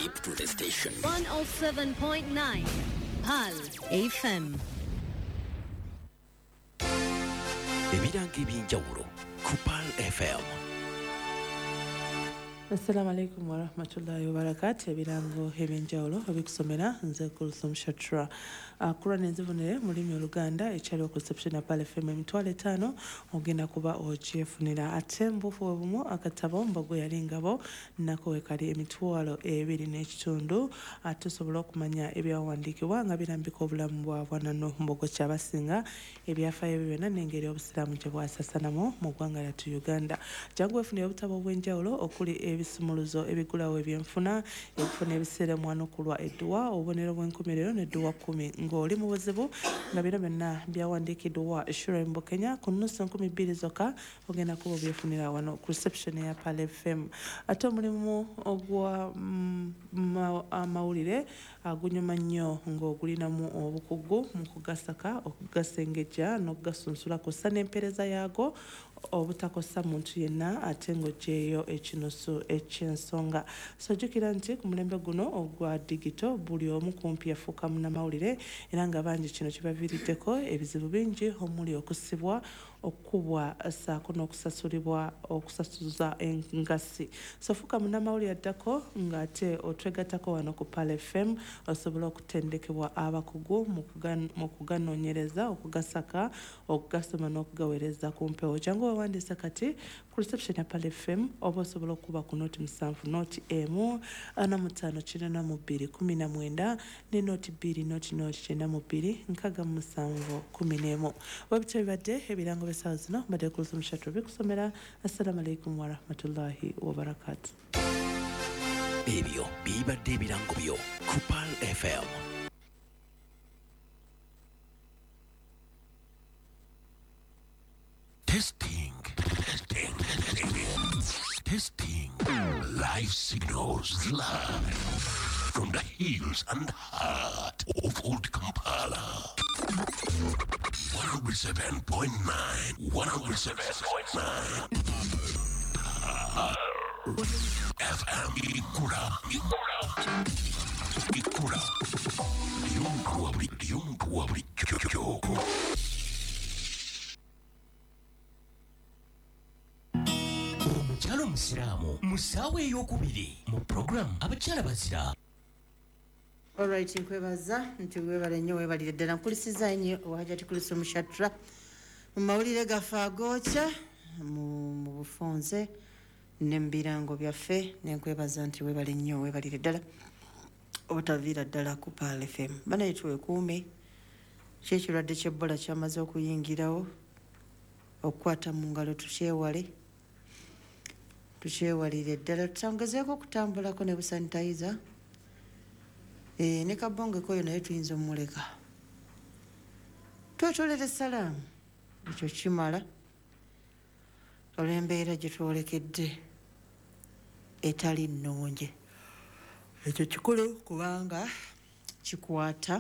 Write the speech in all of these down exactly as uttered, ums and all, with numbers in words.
Hip to the station. one oh seven point nine Pal F M. Ebirango eby'enjawulo ku Pal F M. Assalamu alaikum wa rahmatullahi wa barakatuh. Ebirango eby'enjawulo ebikusomera nze Kulthum Shatra. Akura nenzibonere mulimi Oluganda ekyali ku reception ya Pal F M emitwalo etaano ogenda kuba okyefunira ate mbufu obumu akatabo mbogo yali ngabo nako wekali emitwalo ebiri n'ekitundu ate osobola okumanya ebyawandiikibwa nga birambika obulamu bwa bwanano mbogo kyabasinga ebyafaayo byonna n'engeri obusiraamu gye bwasasanamu mu ggwanga lyattu Uganda. Jangu weefunire obutabo obw'enjawulo okuli ebisumuluzo ebigulawo ebyenfuna ebifuna ebiseera mwanukulwa edduwa obubonero bw'enkomerero n'edduwa kkumi ng'oli mu buzibu nga bino byonna byawandiikiddwa Shura Mbokenya ku nnusu enkumi bbiri zokka ogenda kuba obyefunira wano ku reception ya Pal F M. Ate omulimu ogwa amawulire agunyuma nnyo ng'ogulinamu obukugu mu kugasaka okugasengejja n'okugasunsula kussa n'empeereza yaago obutakosa muntu yenna ate ng'oggyeeyo ekinusu eky'ensonga. So jjukira nti ku mulembe guno ogwa digito buli omu kumpi yafuuka munnamawulire era nga bangi kino kibaviiriddeko ebizibu bingi omuli okusibwa okukubwa ssaako n'okusasulibwa okusasuza engassi. So fuuka munnamawulire addako ng'ate otwegattako wano ku Pal F M osobola okutendekebwa abakugu mu kuganoonyereza okugasaka okugasoma n'okugaweereza ku mpewo. Jangu weewandiisa kati ku reception ya Pal F M oba osobola okuba ku nooti musanvu nooti emu ana mu ttaano kirina mu bbiri kumi na mwenda ne nooti bbiri nooti nooti kyenda mu bbiri nkaaga mu musanvu kumi n'emu. Webityo bibadde ebirango b'essaawa zino mbadde Kulthum Shatra bikusomera. Assalamu alaikum wa rahmatullahi wa barakatuh. Ebyo bibadde ebirango byo ku Pal F M. Testing. Testing. Testing. Live signals live from the hills and heart of Old Kampala. one oh seven point nine. one oh seven point nine. F M Ikura. Ikura. Ikura. Yunkuabri. Yunkuabri. Kyoko. Omukyala omusiraamu mu ssaawa ey'okubiri mu program abakyala bazira. Alright, nkwebaza nti weebale nnyo weebalire ddala nkulisizza nnyo Hajjati Kulthum Shatra mu mawulire gaffe agookya mu bufunze ne mu birango byaffe nenkwebaza nti weebale nnyo weebalire ddala obutaviira ddala ku Pal F M. Banaye twekuume kyekirwadde ky'Ebola kyamaze okuyingirawo okukwata mu ngalo tukyewale tukyewalire ddala tutangezeeko okutambulako ne busanitayiza e, ne kabongeko oyo naye tuyinza omuleka twetolera essalaamu ekyo kimala olw'embeera gye twolekedde etali nnungi. Ekyo kikulu kubanga kikwata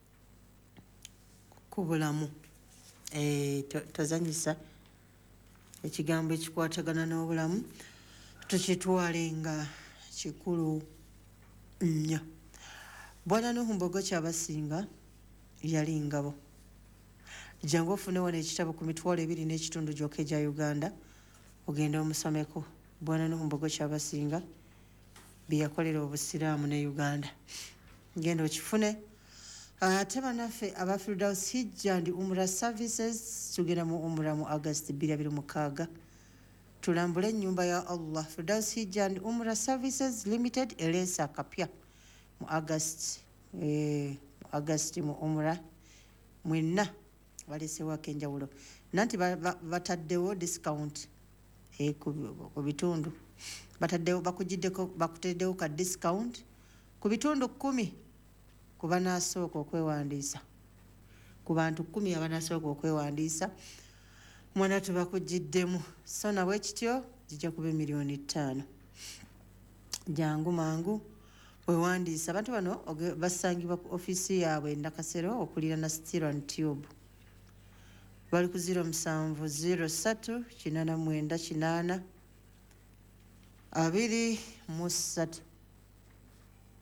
ku bulamu e, tozanyisa ekigambo ekikwatagana n'obulamu tukitwale nga kikulu nnyo. Bwana Nuhu Mbogo Kyabasinga yali ngabo. Jangu ofune wano ekitabo ku mitwalo ebiri n'ekitundu gyokka egya Uganda ogenda omusomeko. Bwana Nuhu Mbogo Kyabasinga bye yakolera obusiraamu ne Uganda. Genda okifune. Ate bannaffe aba Firdaus Hijja and Umrah Services tugenda mu Umrah mu August bbiri abiri mukaaga. Tulambule ennyumba ya Allah. Firdaus Hijja and Umrah Services Limited Elesa Kapya mu August eh mu August mu Umrah mwenna balesewo akenjawulo nanti bataddewo discount eh ku bitundu bataddewo bakujiddeko bakuteddewo ka discount ku bitundu kumi ku banasooka okwewandiisa ku bantu kumi abanasooka okwewandiisa mwana tubakujiddemu so nawe ekityo kijja kuba miliyoni ttaano. Jangu mangu wewandiisa abantu bano basangibwa ku office yaabwe Nakasero okulira na Steel and Tube. Bali ku zero musanvu zero ssatu kinaana mwenda kinaana abiri mu ssatu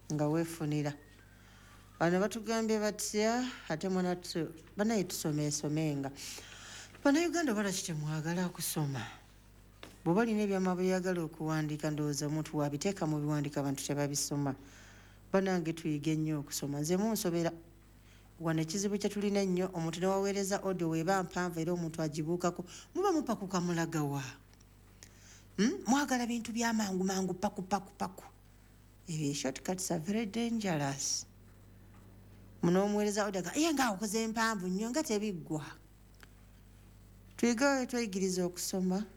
nga weefunira. Bano batugambye batya ate mwanatu banaye tusomeesomenga. Bannayuganda balaki temwagala kusoma? Bwe balina ebyama byagala okuwandiika ndowooza omuntu wabiteeka mu biwandiika abantu tebabisoma. Banange tuyiga ennyo okusoma. Nze munsobera wano ekizibu kye tulina ennyo, omuntu ne waweereza audio weeba mpanvu era omuntu agibuukako muba mupakuka mulagawa. Hmm? Mwagala bintu byamangu mangu paku paku paku. Ebyo shortcuts are very dangerous. Muno omuweereza audio aga ye nga okoze mpanvu nnyo nga tebiggwa. Tuyiga tweyigiriza okusoma.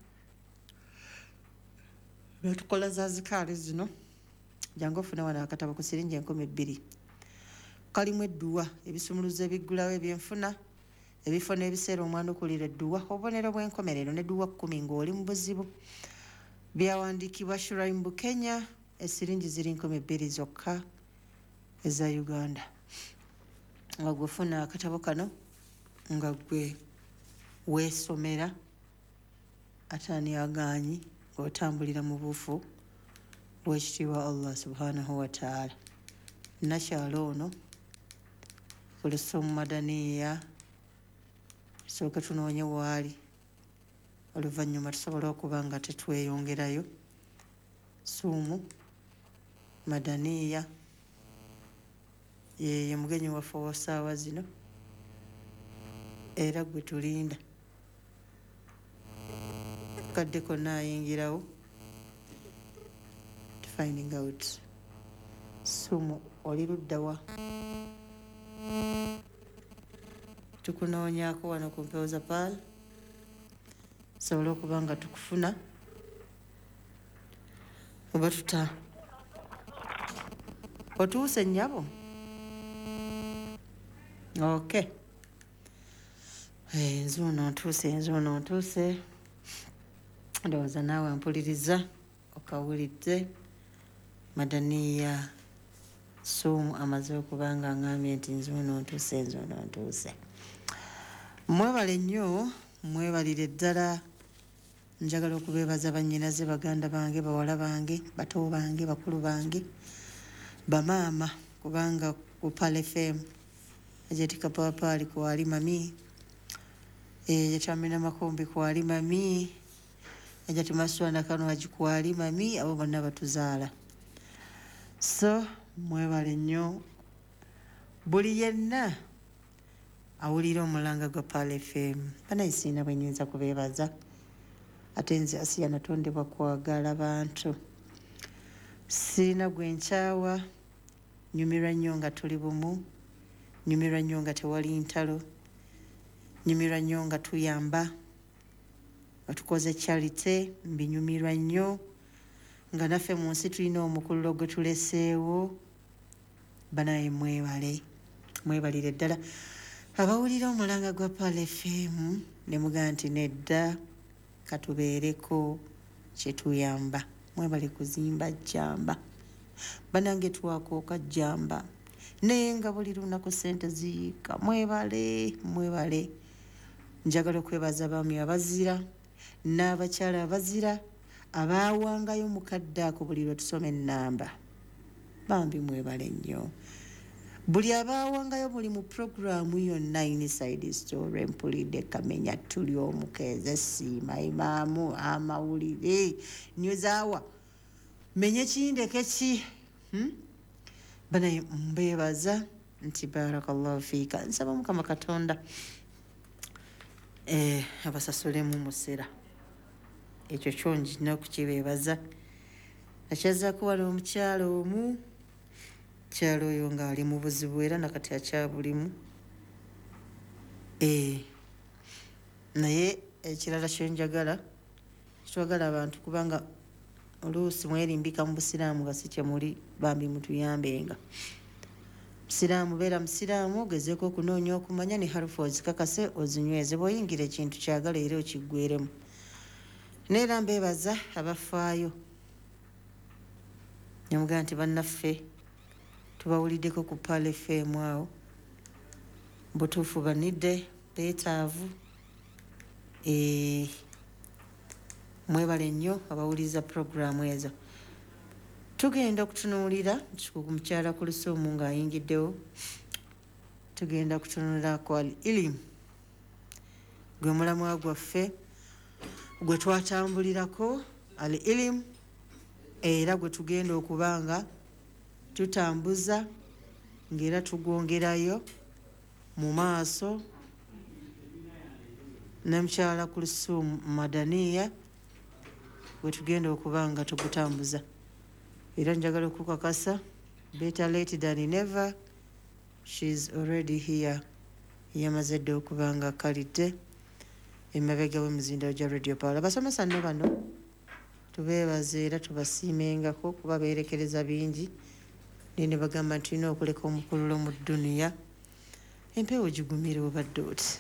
Tukola za zikaali zino. Jangu ofuna wano akatabo ku siringi enkumi bbiri. Kalimu edduwa ebisumuluzo ebiggulawo ebyenfuna ebifo n'ebiseera omwana okulira edduwa obubonero bw'enkomerero n'edduwa kkumi ng'oli mu buzibu. Byawandiikibwa Shuaib Kenya, esiringi ziri nkumi bbiri zokka eza Uganda. Nga gwe funa akatabo kano nga gwe weesomera ate ani agaanyi ng'otambulira mu bufu bw'ekitiibwa Allah subhanahu wa ta'ala. Nakyalo ono Kulusumu Madaniya tusooke tunoonye waali oluvannyuma tusobole okuba nga tetweyongerayo. Suumu Madaniya ye mugenyi waffe wa ssaawa zino era gwe tulinda kadde konna ayingirawo to finding out. Suumu oli ludda wa? Tukunoonyaako wano ku mpewo za paal sobole okuba nga tukufuna oba tuta otuuse nnyabo. Okay. Enzu ono ntuuse, enzu ono ntuuse. Ndowooza naawe mpuliriza okawulidde. Madaniya Suumu amaze okuba nga aŋŋambye nti nzu ono ntuuse, enzu ono ntuuse. Mwebale nnyo, mwebalire ddala. Njagala okubeebaza bannyinaze, baganda bange, bawala bange, bato bange, bakulu bange, bamaama, kubanga ku Paal F M ejetika papaali kwali mami, ejetamina makombi kwali mami, ejatimaswana kano agikwali mami, abo bonna batuzaala. So mwebale nnyo buli yenna awulira omulanga gwa Paal F M. Banaye siina bwe nnyinza kubeebaza ate nze Asiya natondebwa kwagala bantu. Sirina gwe nkyawa, nyumirwa nnyo nga tuli bumu, nyumirwa nnyo nga tewali ntalo, nyumirwa nnyo nga tuyamba, nga tukoze charity, mbinyumirwa nnyo nga naffe mu nsi tulina omukululo gwe tuleseewo. Banaye mwebale, mwebalire ddala. Abawulira omulanga gwa Paal F M ne mugaa nti nedda katubeereko kyetuyamba. Mwebale kuzimba jjamba. Banange twakooka jjamba naye nga buli lunaku ssente ziyiika. Mwebale, mwebale. Njagala okwebaza abaami abazira n'abakyala abazira abaawangayo mukadde ako buli lwe tusoma ennamba. Bambi mwebale nnyo. Buli abaawangayo buli mu puroguraamu yonna Inside Story, Mpulidde, Kamenya, Tuli Omukeeze, Siima, Imaamu, Amawulire, News Hour, Menye Kindeke ki. Hmm? Banaye mbeebaza nti barakallahu fiika. Nsaba Mukama Katonda eh, abasasulemu musera. Ekyo kyo njina okukibeebaza. Nakyazaako wano omukyalo omu, mukyalo oyo ng'ali mu buzibu era nakati akyabulimu. Eh, naye ekirala kye njagala, kitwagala abantu kubanga oluusi mwerimbika mu busiraamu nga si kye muli, bambi mutuyambenga. Musiraamu beera musiraamu, ogezeeko okunoonya okumanya ne harufu ozikakase ozinyweze. Bw'oyingira ekintu kyagala era okiggweremu. Neera mbeebaza abafaayo. Nyamugaa nti bannaffe tubawuliddeko ku Paal F M awo. Butuufu banidde, beetaavu. Eh, mwebale nnyo abawuliza puroguraamu ezo. tugenda okutunuulira ku mukyala Kulusuumu ng'ayingiddewo tugenda kutunuulira ku Al Ilim gwe mulamwa gwaffe gwe twatambulirako Al Ilim era gwe tugenda okuba nga tutambuza ng'era tugwongerayo mu maaso ne mukyala Kulusuumu Madaniya gwe tugenda okuba nga tugutambuza era njagala okukakasa better late than never. She's already here. Yamaze dde okuba nga kalidde emabega w'emizindalo gya Radio Power. Abasomesa nno bano tubeebaze era tubasiimengako kuba beerekereza bingi nene bagamba nti tulina okuleka omukululo mu dduniya empewo gigumire obadde oti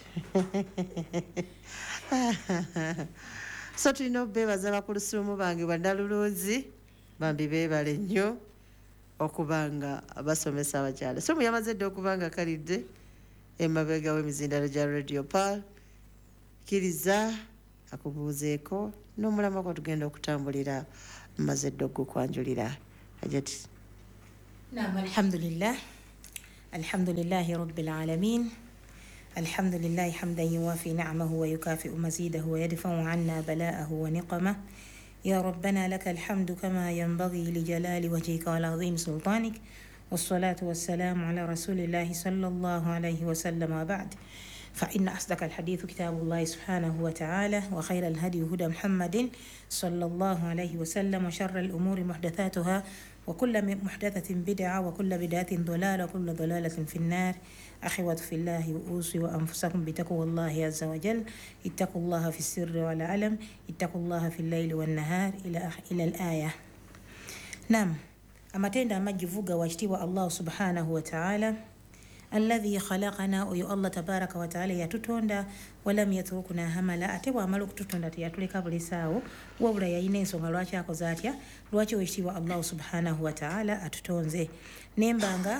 so tulina obeebaza bakulusuumu bange bannalulunzi bambi beebale nnyo okuba nga basomesa abakyala. So muyamaze dde okuba nga kalidde emabega w'emizindalo gya Radio Power. Kkiriza akubuuzeeko n'omulamwa gwe tugenda okutambulira mmaze dde okukwanjulira Hajati. نعم الحمد لله الحمد لله رب العالمين الحمد لله حمدا يوافي نعمه ويكافئ مزيده ويدفع عنا بلاءه ونقمه يا ربنا لك الحمد كما ينبغي لجلال وجهك والعظيم سلطانك والصلاة والسلام على رسول الله صلى الله عليه وسلم وبعد فإن أصدق الحديث كتاب الله سبحانه وتعالى وخير الهدي هدى محمد صلى الله عليه وسلم وشر الأمور محدثاتها وكل محدثة بدعة وكل بدعة ضلالة وكل ضلالة في النار. أخوات في الله وأوصي وأنفسكم بتقوى الله عز وجل. اتقوا الله في السر والعلم اتقوا الله في الليل والنهار إلى إلى الآية. نعم أما تندى مجفوغا واجتوى الله سبحانه وتعالى الذي خلقنا ويو الله تبارك وتعالى يتتوندا ولم يتركنا هملا أتوا ملك تتوندا يتولك بلساو وولا يينسو غلواتي أكوزاتيا لواتي ويشتوى الله سبحانه وتعالى أتتونزي نيمبانغا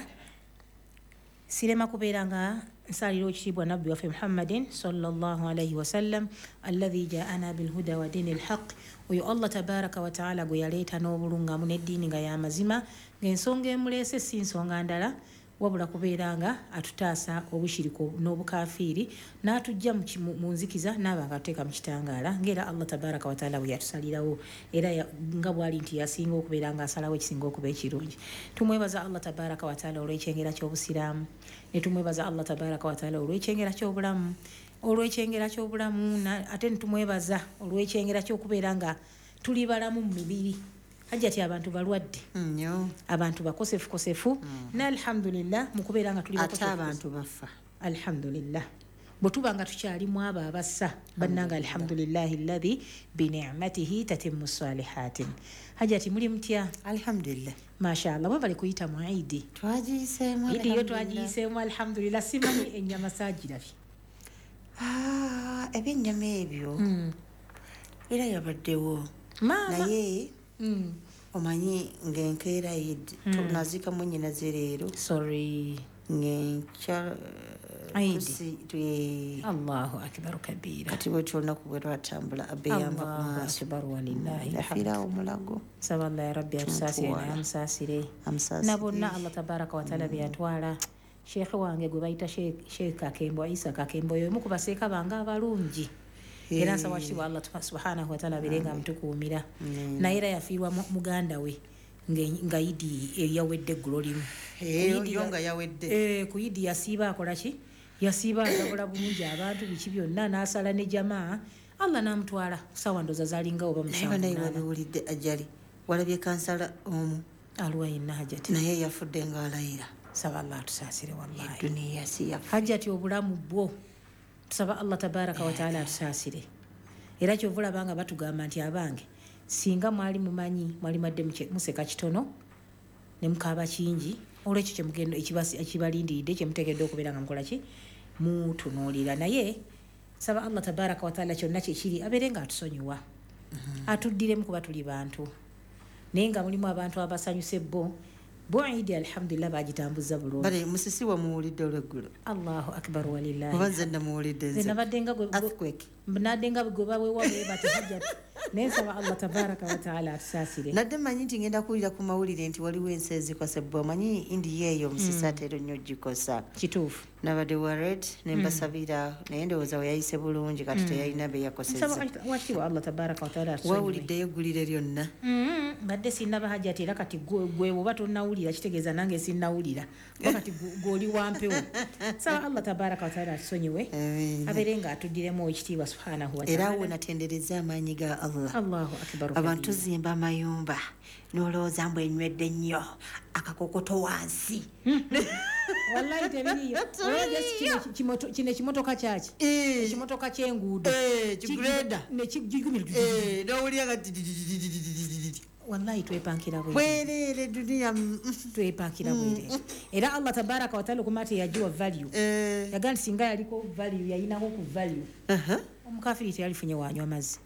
سيرما كوبيرانغا نسالي ويشتوى نبي وفي محمد صلى الله عليه وسلم الذي جاءنا بالهدى ودين الحق ويو الله تبارك وتعالى غياليتا نوبلونغا من الدين غيا مزيما غنسونغي مليسي سينسونغا ndala wabula kubeeranga atutaasa obushiriku n'obukafiiri n'atujja mu nzikiza n'abanga atuteeka mu kitangaala ng'era Allah tabaraka wa taala bwe yatusalirawo era nga bw'ali nti yasinga okubeera nga asalawo ekisinga okuba ekirungi. Tumwebaza Allah tabaraka wa taala olw'ekyengera ky'obusiraamu ne tumwebaza Allah tabaraka wa taala olw'ekyengera ky'obulamu olw'ekyengera ky'obulamu ate ne tumwebaza olw'ekyengera ky'okubeera nga tuli balamu mu mibiri. Hajati abantu balwadde nnyo abantu bakosefu kosefu na alhamdulillah mukubeera nga tuli bakosefu ate abantu bafa alhamdulillah bwe tuba nga tukyalimu abo abassa bannanga alhamdulillahi alladhi bini'matihi tatimmu salihatin. Hajati muli mutya? Alhamdulillah mashallah mwe bali kuyita mu Eid twagiyiseemu Eid yo twagiyiseemu alhamdulillah simanyi ennyama saagirabye ah ebyennyama ebyo era yabaddewo naye Mm. omanyi ng'enkeera Eid tunazika mu nnyina ze leero sorry ng'enkya Eid tuye Allahu akbar kabira kati bwe olunaku bwe lwatambula abeyamba ku Allahu maaso akbar walillahi yafiirawo omulago saba Allah ya rabbi atusaasire naye amusaasire na bonna Allah tabaraka wa taala byatwala. Sheekhe wange gwe bayita Sheekh Kakembo Isa Kakembo y'omu ku baseeka bange abalungi era nsaba kitiibwa Allah subhanahu wa taala abeerenga amutukuumira naye era yafiirwa muganda we nga Idi yawedde eggulo limu yo nga yawedde ku Idi yasiiba akola ki yasiiba agabula bulungi abantu biki byonna n'asala ne jamaa Allah n'amutwala sawa ndoza zalinga oba musanvu naye wabiwulidde ajali walabye kansala omu alwa yenna Hajati naye yafudde ng'alayira saba Allah tusaasire wallahi duniya si yafa Hajati obulamu bwo tusaba Allah tabaraka wa taala atusaasire era kyovulaba nga batugamba nti abange singa mwali mumanyi mwali madde museka kitono ne mukaaba kingi olwekyo kyemugendo ekibalindiridde kyemuteekeddwa okubeera nga mukola ki mutunuulira naye saba Allah tabaraka wa taala kyonna kyekiri abeere nga atusonyiwa atuddiremu kuba tuli bantu naye nga mulimu abantu abasanyuse bo bo Eid alhamdulillah bagitambuza bulungi bale musisi wa muwulidde olweggulo Allahu akbar walillahi obanze namuwulidde nze nabadde nga earthquake nadde nga gwe baweewawe bati hajjat naye nsaba Allah tabaraka wa taala atusaasire. Nadde manyi nti ngenda kuwulira ku mawulire nti waliwo ensi ezikosa bwe omanyi India eyo musisaatero nnyo gikosa. Kituufu. Nabadde worried ne mbasabira naye ndowooza we yayise bulungi kati teyalina be yakosezza. Watiibwa Allah tabaraka wa taala atusaasire. Wawuliddeyo eggulire lyonna? Badde sinnaba hajjati era kati gwe oba tonnawulira kitegeeza nange sinnawulira kuba kati gw'oli wampewo. Nsaba Allah tabaraka wa taala atusonyiwe abeere nga atuddiremu ekitiibwa subhanahu wa taala. Era we natendereza amaanyi ga Allah. Allahu akbar. Abantu zimba amayumba n'olowooza mbu enywedde nnyo akakokoto wansi. Wallahi tebiriyo. Kino ekimotoka kyaki? Ekimotoka ky'enguudo. Kiguleda. N'owulira nga wallahi twepankira bwe. Bwereere duniya twepankira bwereere. Era Allah tabaraka wa taala kumati yajiwa value. Yaga nti singa yaliko value yayinako ku value. Omukafiri teyalifunye wanywa mazzi.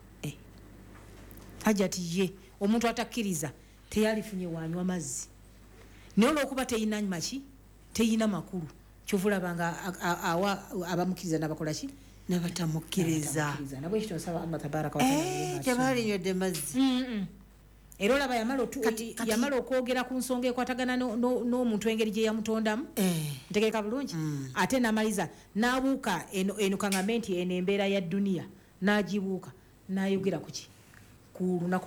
Hajjati ye omuntu atakkiriza teyalifunye wanywa mazzi. Naye olw'okuba teyina maki teyina makulu kyovulabanga awa abamukiriza n'abakola ki n'abatamukkiriza. Nabwe ekyo nsaba Allah tabaraka wa taala tebalinywedde mazzi. Era olaba yamala okwogera ku nsonga ekwatagana n'omuntu engeri gye yamutondamu ntegeeka bulungi ate n'amaliza n'abuuka eno kaŋŋambe nti eno embeera ya dduniya n'agibuuka n'ayogera ku ki ku lunaku